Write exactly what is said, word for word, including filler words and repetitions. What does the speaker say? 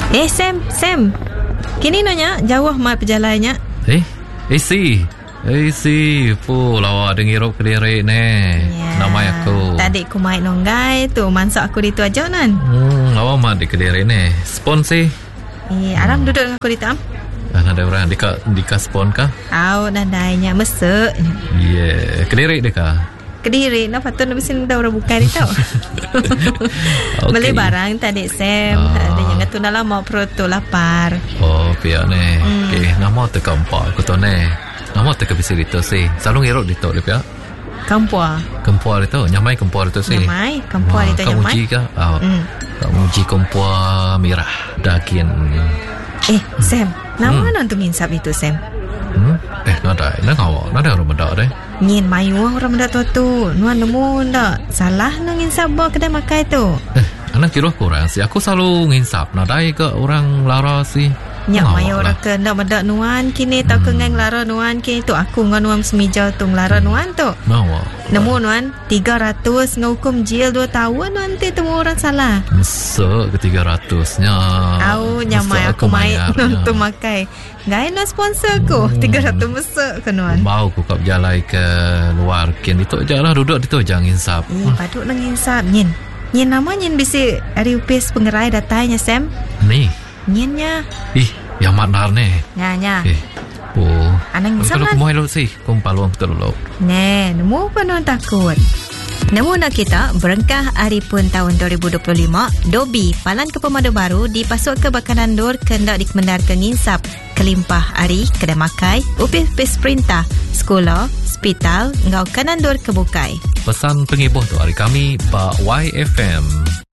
Eh Sam, Sam. Kini nanya jauh mat perjalannya. Eh, eh si. Eh si, pu lawa dengirup kediri ne. Ya. Nama aku. Tadi aku main nonggai tu, mansak aku ditu aja nan. Hmm, lawa mat di kediri ne. Spon si. Eh, aram duduk dengan aku ditu am. Ada orang dika dika spon kah? Au nadainya mesek. Yeah, kediri deka. Kediri, nak patut nak besin dah orang buka ni tau. Okay. Beli barang tadi Sam. Ah. Ada yang kata nak lama perut tu lapar. Oh, pihak ne. Hmm. Okay, nama teka empat aku tu ne. Nama teka bisi itu si. Selalu ngeruk itu dia pihak. Kampua. Kempua itu, nyamai kempua itu si. Nyamai, kampua itu Kau nyamai. uji kah? Oh, Hmm. kau uji kempua merah daging. Eh, Sam. Nama hmm. nonton insap itu Sam. Hmm? Eh, nada, nada awak, nada orang benda deh. Nyin mayu orang benda tu tu. Nuan nemu ndak? Salah nang insap bawa kedai makai tu. Eh, anak kira kurang sih. Aku selalu nginsap. Nada ke orang lara sih. Nyak Awak mayu lah. orang ke ndak benda nuan kini tak ke ngang lara nuan kini tu aku ngan nuan semija tu lara nuan tu. Nawa. Nemu nuan tiga ratus ngukum jil dua tahun nuan tu temu orang salah. Mesek ke tiga ratusnya. Au nyamai aku main nonton makai. Gai no sponsor aku tiga ratus mesek ke nuan. Bau ku kap jalai ke luar kin itu je lah duduk itu jangan insap. Eh, paduk nang insap nyin. Nyin nama nyin bisi ari upis pengerai datanya Sam. Ni. Nyinnya. Ih, yang manar ni. Nya nya. Eh. Oh. Anang insap Kalau lah. kumoy lo sih, kum paluang betul lo. Ne, nemu apa nuan takut? Nemu nak kita berengkah hari pun tahun dua ribu dua puluh lima, Dobi palan ke pemadu baru dipasuk ke bakanan dur kendak dikemendar ke nginsap kelimpah hari kedai makai, upis-upis perintah, sekolah, hospital, ngau kanan dur kebukai. Pesan pengibuh tu hari kami Pak Y F M.